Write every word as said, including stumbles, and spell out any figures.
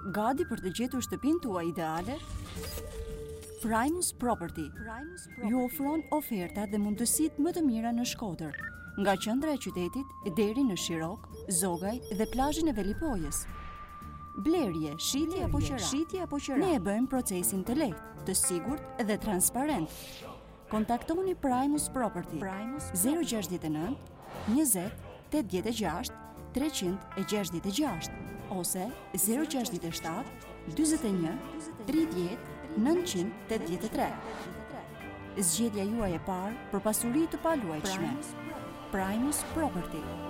Gati për të gjetur shtëpinë tuaj ideale? Primus Property ju ofron oferta dhe mundësitë më të mira në Shkodër, nga qendra e qytetit deri në Shirok, Zogaj dhe plazhin e Velipojës. Blerje, shitje apo qira, shitje apo qira. Ne e bëjmë procesin të lehtë, të sigurt dhe transparent. Kontaktoni Primus Property zero gjasht e nëntë, njëzet, tetëdhjetë e gjashtë, treqind e gjashtëdhjetë e gjashtë ose zero gjasht e shtatë, dyzet e një, tridhjetë, nëntëqind tetëdhjetë e tre. Zgjedhja juaj e parë për pasuri të paluajtshme. Primus Property.